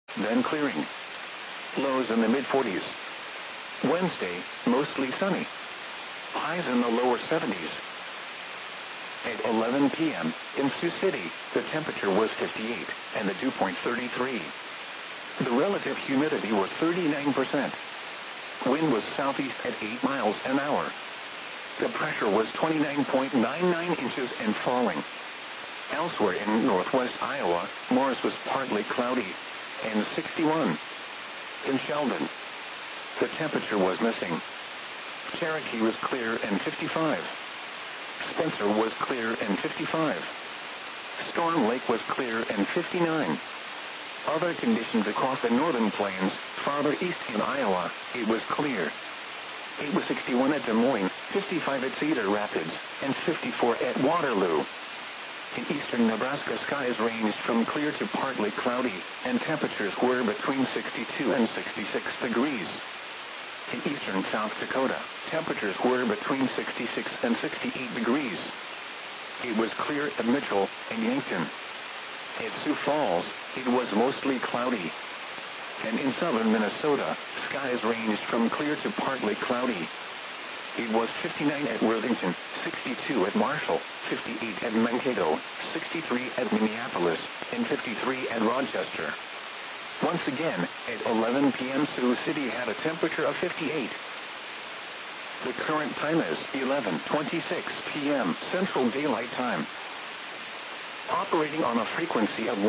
then clearing. Lows in the mid-40s. Wednesday, mostly sunny. Highs in the lower 70s. At 11 p.m., in Sioux City, the temperature was 58, and the dew point 33. The relative humidity was 39%. Wind was southeast at 8 miles an hour. The pressure was 29.99 inches and falling. Elsewhere in northwest Iowa, Morris was partly cloudy, and 61. In Sheldon, the temperature was missing. Cherokee was clear and 55. Spencer was clear and 55. Storm Lake was clear and 59. Other conditions across the northern plains, farther east in Iowa, it was clear. It was 61 at Des Moines, 55 at Cedar Rapids, and 54 at Waterloo. In eastern Nebraska, skies ranged from clear to partly cloudy, and temperatures were between 62 and 66 degrees. In eastern South Dakota, temperatures were between 66 and 68 degrees. It was clear at Mitchell and Yankton. At Sioux Falls, it was mostly cloudy. And in southern Minnesota, skies ranged from clear to partly cloudy. It was 59 at Worthington, 62 at Marshall, 58 at Mankato, 63 at Minneapolis, and 53 at Rochester. Once again, at 11 p.m. Sioux City had a temperature of 58. The current time is 11:26 p.m. Central Daylight Time. Operating on a frequency of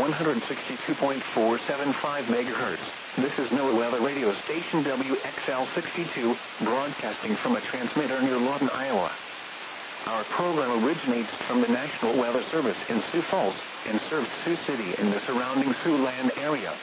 162.475 megahertz, this is NOAA Weather Radio Station WXL62, broadcasting from a transmitter near Lawton, Iowa. Our program originates from the National Weather Service in Sioux Falls and serves Sioux City and the surrounding Siouxland area.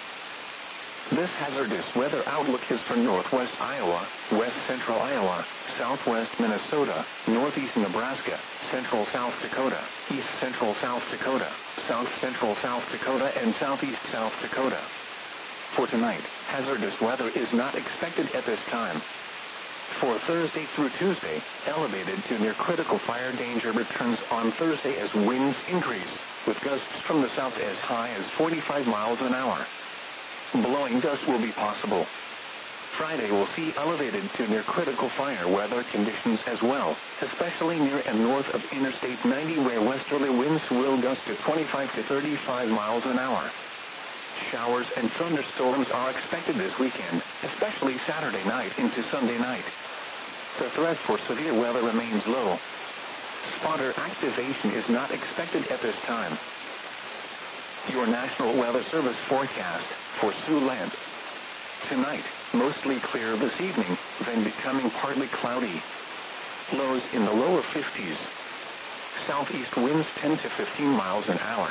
This hazardous weather outlook is for northwest Iowa, west central Iowa, southwest Minnesota, northeast Nebraska, central South Dakota, east central South Dakota, south central South Dakota, and southeast South Dakota. For tonight, hazardous weather is not expected at this time. For Thursday through Tuesday, elevated to near critical fire danger returns on Thursday as winds increase, with gusts from the south as high as 45 miles an hour. Blowing dust will be possible. Friday will see elevated to near critical fire weather conditions as well, especially near and north of Interstate 90 where westerly winds will gust to 25 to 35 miles an hour. Showers and thunderstorms are expected this weekend, especially Saturday night into Sunday night. The threat for severe weather remains low. Spotter activation is not expected at this time. Your National Weather Service forecast for Siouxland. Tonight, mostly clear this evening, then becoming partly cloudy. Lows in the lower 50s. Southeast winds 10 to 15 miles an hour.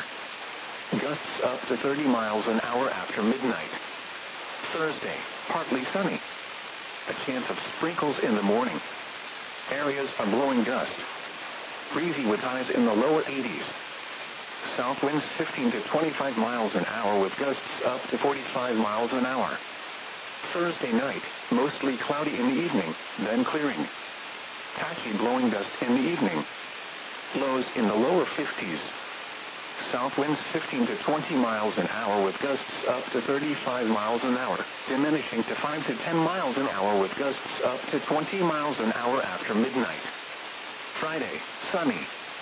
Gusts up to 30 miles an hour after midnight. Thursday, partly sunny. A chance of sprinkles in the morning. Areas are blowing dust. Breezy with highs in the lower 80s. South winds 15 to 25 miles an hour with gusts up to 45 miles an hour. Thursday night, mostly cloudy in the evening, then clearing. Patchy blowing dust in the evening. Lows in the lower 50s. South winds 15 to 20 miles an hour with gusts up to 35 miles an hour, diminishing to 5 to 10 miles an hour with gusts up to 20 miles an hour after midnight. Friday, sunny.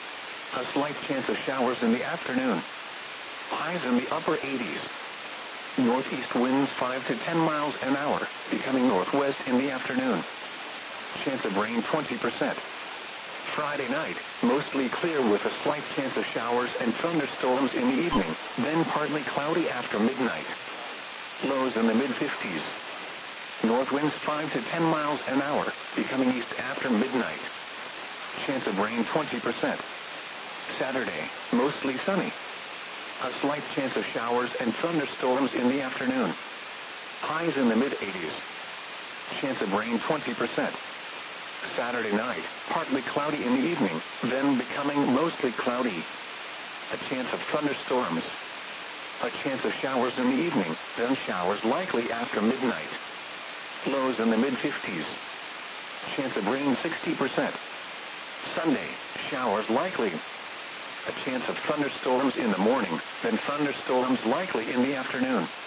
A slight chance of showers in the afternoon. Highs in the upper 80s. Northeast winds 5 to 10 miles an hour, becoming northwest in the afternoon. Chance of rain 20%. Friday night, mostly clear with a slight chance of showers and thunderstorms in the evening, then partly cloudy after midnight. Lows in the mid-50s. North winds 5 to 10 miles an hour, becoming east after midnight. Chance of rain 20%. Saturday, mostly sunny. A slight chance of showers and thunderstorms in the afternoon. Highs in the mid-80s. Chance of rain 20%. Saturday night, partly cloudy in the evening, then becoming mostly cloudy. A chance of thunderstorms. A chance of showers in the evening, then showers likely after midnight. Lows in the mid-50s. Chance of rain 60%. Sunday, showers likely. A chance of thunderstorms in the morning, then thunderstorms likely in the afternoon.